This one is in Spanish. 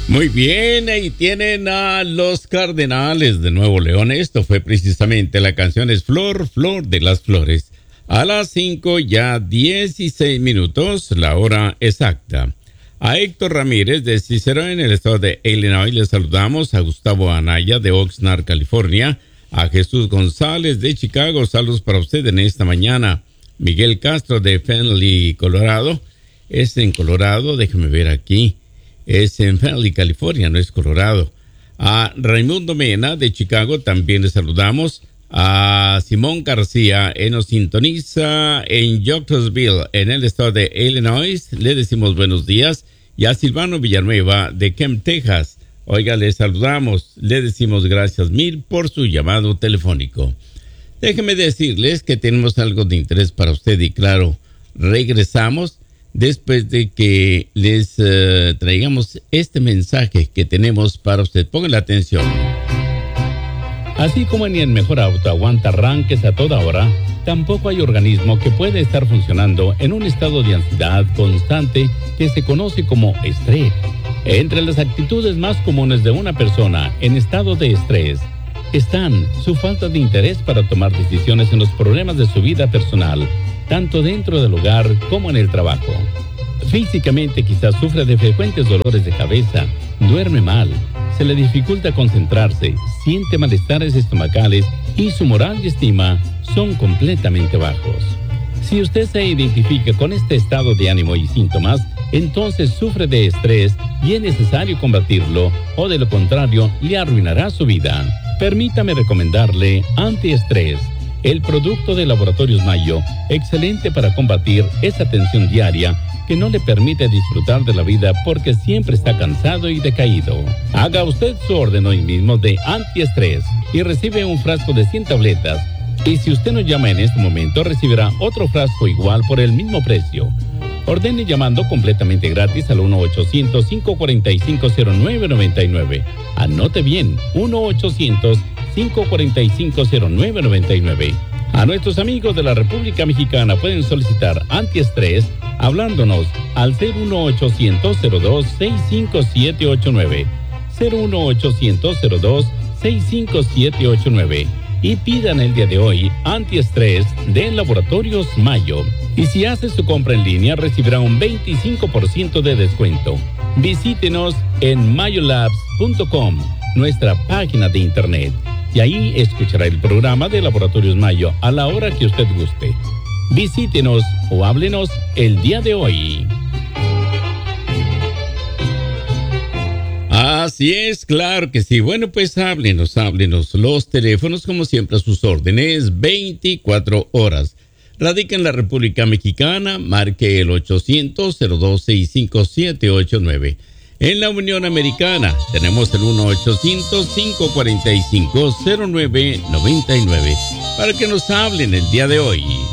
Muy bien, ahí tienen a los Cardenales de Nuevo León. Esto fue precisamente la canción es Flor, Flor de las Flores. A las 5 ya 16 minutos, la hora exacta. A Héctor Ramírez de Cicero en el estado de Illinois le saludamos. A Gustavo Anaya de Oxnard, California. A Jesús González de Chicago, saludos para usted en esta mañana. Miguel Castro de Fenley, Colorado. Es en Colorado, déjeme ver aquí. Es en Fenley, California, no es Colorado. A Raimundo Mena de Chicago también le saludamos. A Simón García, nos sintoniza en Yorksville, en el estado de Illinois. Le decimos buenos días. Y a Silvano Villanueva de Kemp, Texas. Oiga, le saludamos. Le decimos gracias mil por su llamado telefónico. Déjenme decirles que tenemos algo de interés para usted y claro, regresamos después de que les traigamos este mensaje que tenemos para usted. Pongan la atención. Así como ni el mejor auto aguanta arranques a toda hora, tampoco hay organismo que puede estar funcionando en un estado de ansiedad constante que se conoce como estrés. Entre las actitudes más comunes de una persona en estado de estrés están su falta de interés para tomar decisiones en los problemas de su vida personal, tanto dentro del hogar como en el trabajo. Físicamente quizás sufre de frecuentes dolores de cabeza, duerme mal, se le dificulta concentrarse, siente malestares estomacales y su moral y estima son completamente bajos. Si usted se identifica con este estado de ánimo y síntomas, entonces sufre de estrés y es necesario combatirlo o de lo contrario le arruinará su vida. Permítame recomendarle Antiestrés, el producto de Laboratorios Mayo, excelente para combatir esa tensión diaria que no le permite disfrutar de la vida porque siempre está cansado y decaído. Haga usted su orden hoy mismo de Antiestrés y recibe un frasco de 100 tabletas. Y si usted nos llama en este momento, recibirá otro frasco igual por el mismo precio. Ordene llamando completamente gratis al 1-800-545-0999. Anote bien, 1-800-545-0999. A nuestros amigos de la República Mexicana pueden solicitar Antiestrés hablándonos al 01800-02-65789. 01800-02-65789. Y pidan el día de hoy Antiestrés de Laboratorios Mayo. Y si hace su compra en línea, recibirá un 25% de descuento. Visítenos en mayolabs.com, nuestra página de internet. Y ahí escuchará el programa de Laboratorios Mayo a la hora que usted guste. Visítenos o háblenos el día de hoy. Así es, claro que sí. Bueno, pues háblenos. Los teléfonos, como siempre, a sus órdenes, 24 horas. Radica en la República Mexicana, marque el 800-0265-789. En la Unión Americana, tenemos el 1-800-545-0999. Para que nos hablen el día de hoy.